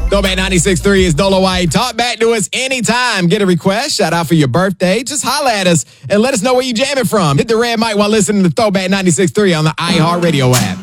Throwback 96.3 is Dolo White. Talk back to us anytime. Get a request, shout out for your birthday. Just holla at us and let us know where you jamming from. Hit the red mic while listening to Throwback 96.3 on the iHeartRadio app.